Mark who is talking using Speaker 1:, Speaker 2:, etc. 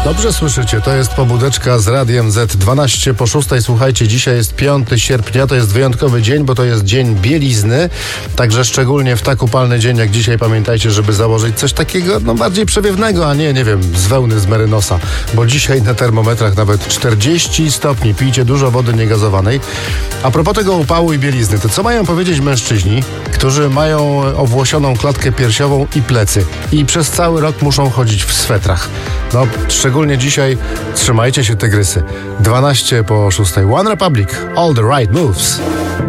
Speaker 1: Dobrze słyszycie, to jest Pobudeczka z Radiem Z. 12 po 6. Słuchajcie, dzisiaj jest 5 sierpnia, to jest wyjątkowy dzień, bo to jest dzień bielizny. Także szczególnie w tak upalny dzień jak dzisiaj pamiętajcie, żeby założyć coś takiego bardziej przewiewnego, a nie wiem, z wełny z merynosa. Bo dzisiaj na termometrach nawet 40 stopni. Pijcie dużo wody niegazowanej. A propos tego upału i bielizny, to co mają powiedzieć mężczyźni, którzy mają owłosioną klatkę piersiową i plecy i przez cały rok muszą chodzić w swetrach? Szczególnie dzisiaj trzymajcie się tygrysy. 12 po 6. One Republic, All the Right Moves.